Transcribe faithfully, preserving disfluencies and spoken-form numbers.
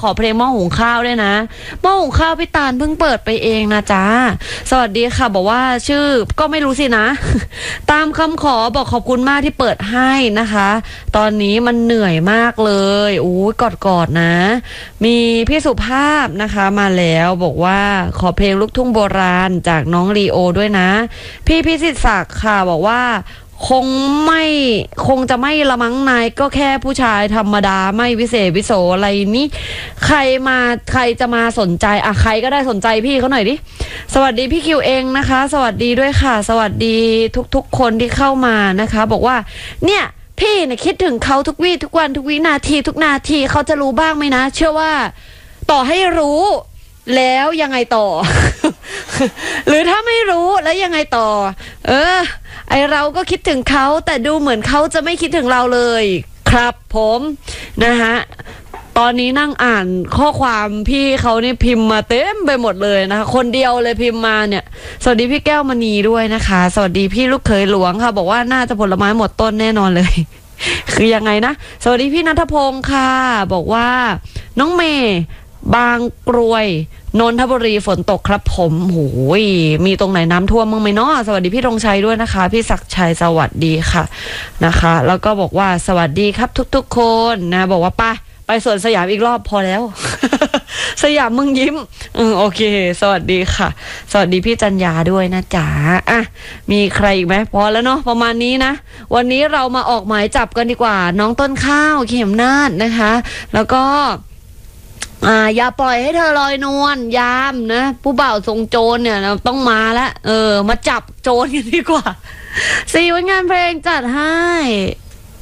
ขอเพลงหม้อหุงข้าวด้วยนะหม้อหุงข้าวพี่ตาลเพิ่งเปิดไปเองนะจ๊ะสวัสดีค่ะบอกว่าชื่อก็ไม่รู้สินะ ตามคำขอบอกขอบคุณมากที่เปิดให้นะคะตอนนี้มันเหนื่อยมากเลยอู้กอดๆนะมีพี่สุภาพนะคะมาแล้วบอกว่าขอเพลงลูกทุ่งโบราณจากน้องลีโอด้วยนะพี่พิสิทธิ์ศักดิ์ค่ะบอกว่าคงไม่คงจะไม่ละมั้งนายก็แค่ผู้ชายธรรมดาไม่วิเศษวิโสอะไรนี่ใครมาใครจะมาสนใจอ่ะใครก็ได้สนใจพี่เขาหน่อยดิสวัสดีพี่คิวเองนะคะสวัสดีด้วยค่ะสวัสดีทุกๆคนที่เข้ามานะคะบอกว่าเนี่ยพี่เนี่ยคิดถึงเขาทุกวี่ทุกวันทุกวินาทีทุกนาทีเขาจะรู้บ้างไหมนะเชื่อว่าต่อให้รู้แล้วยังไงต่อ หรือถ้าไม่รู้แล้วยังไงต่อเออไอเราก็คิดถึงเขาแต่ดูเหมือนเขาจะไม่คิดถึงเราเลยครับผมนะฮะตอนนี้นั่งอ่านข้อความพี่เขาเนี่ยพิมพ์มาเต็มไปหมดเลยนะคะคนเดียวเลยพิมพ์มาเนี่ยสวัสดีพี่แก้วมณีด้วยนะคะสวัสดีพี่ลูกเขยหลวงค่ะบอกว่าน่าจะผลไม้หมดต้นแน่นอนเลย คือยังไงนะสวัสดีพี่ณัฐพงศ์ค่ะบอกว่าน้องเมย์บางกรวยนนทบุรีฝนตกครับผมโหยมีตรงไหนน้ำท่วมมั้งไหมเนาะสวัสดีพี่ธงชัยด้วยนะคะพี่ศักดิ์ชัยสวัสดีค่ะนะคะแล้วก็บอกว่าสวัสดีครับทุกๆคนนะบอกว่าไปไปสวนสยามอีกรอบพอแล้ว สยามมึงยิ้มอือโอเคสวัสดีค่ะสวัสดีพี่จันยาด้วยนะจ๊ะอ่ะมีใครอีกไหมพอแล้วเนาะประมาณนี้นะวันนี้เรามาออกหมายจับกันดีกว่าน้องต้นข้าวเข็มนาฏนะคะแล้วก็อ่าอย่าปล่อยให้เธอลอยนวลยามนะผู้บ่าวทรงโจรเนี่ยต้องมาแล้วเออมาจับโจรกันดีกว่าสี่วันงานเพลงจัดให้